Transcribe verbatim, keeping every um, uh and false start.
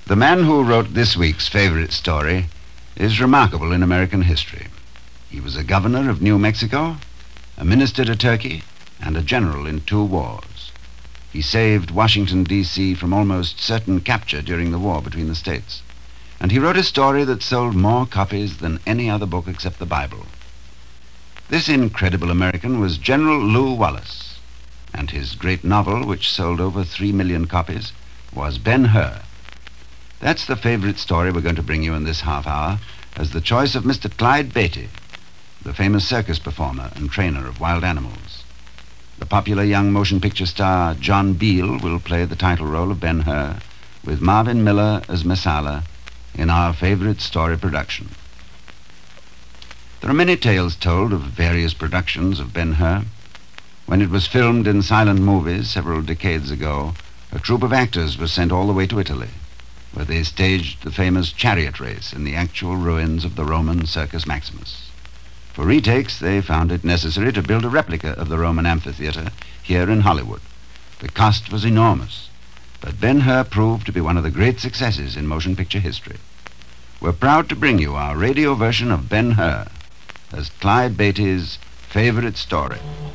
The man who wrote this week's favorite story is remarkable in American history. He was a governor of New Mexico, a minister to Turkey, and a general in two wars. He saved Washington, D C from almost certain capture during the war between the states. And he wrote a story that sold more copies than any other book except the Bible. This incredible American was General Lew Wallace, and his great novel, which sold over three million copies, was Ben-Hur. That's the favorite story we're going to bring you in this half hour, as the choice of Mister Clyde Beatty, the famous circus performer and trainer of wild animals. The popular young motion picture star John Beal will play the title role of Ben-Hur, with Marvin Miller as Messala in our favorite story production. There are many tales told of various productions of Ben-Hur. When it was filmed in silent movies several decades ago, a troupe of actors was sent all the way to Italy, where they staged the famous chariot race in the actual ruins of the Roman Circus Maximus. For retakes, they found it necessary to build a replica of the Roman amphitheater here in Hollywood. The cost was enormous, but Ben-Hur proved to be one of the great successes in motion picture history. We're proud to bring you our radio version of Ben-Hur as Clyde Beatty's favorite story.